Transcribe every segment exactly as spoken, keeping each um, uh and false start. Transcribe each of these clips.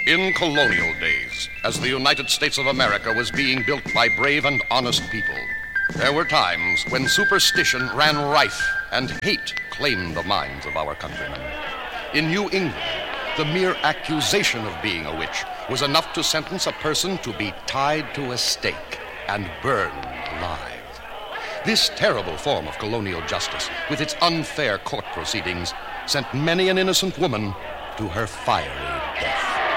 In colonial days, as the United States of America was being built by brave and honest people, there were times when superstition ran rife and hate claimed the minds of our countrymen. In New England, the mere accusation of being a witch was enough to sentence a person to be tied to a stake and burned alive. This terrible form of colonial justice, with its unfair court proceedings, sent many an innocent woman to her fiery death.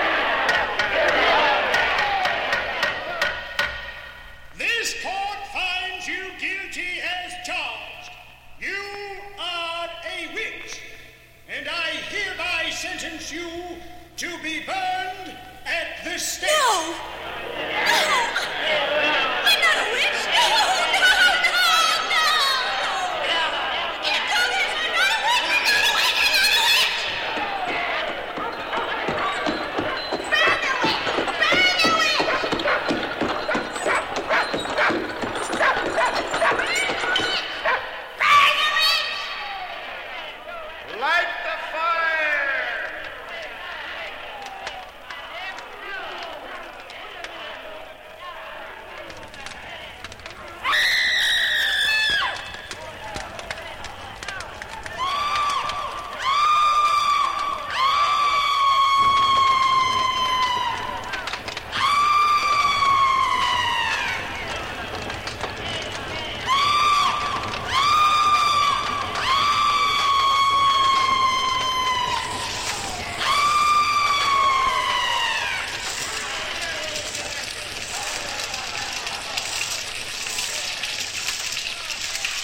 This court finds you guilty as charged. You are a witch, and I hereby sentence you to be burned at the stake. No! No!